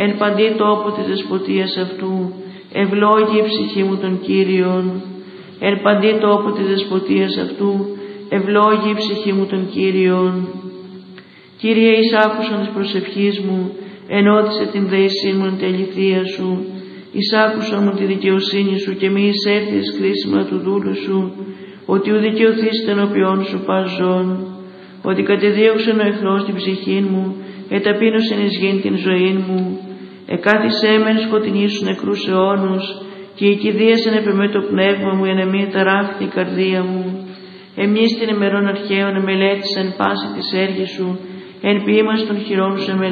εν παντή τόπο της δεσποτείας αυτού, ευλόγη η ψυχή μου τον Κύριον. Εν παντή τόπο της δεσποτείας αυτού, ευλόγη η ψυχή μου τον Κύριον. Κύριε, εις άκουσον της προσευχής μου, ενώτισε την δεησή μου εν τη αληθεία σου. Εις άκουσον μου τη δικαιοσύνη σου και μη εισέρθεις κρίσιμα του δούλου σου, ότι ου δικαιωθείς ενώπιόν σου πας ζών. Ότι κατεδίωξεν ο εχθρός την ψυχήν μου, εταπείνωσεν εις γήν την ζωήν μου. Εκάθισέ μεν σκοτεινή σου νεκρούς αιώνους, και οικηδίασεν επ' εμέ το πνεύμα μου, εν εμή ταράφθη η καρδία μου. Εμείς την ημερών αρχαίων εμελέτησαν πάση της έργης σου, εν ποίημας των χειρών σου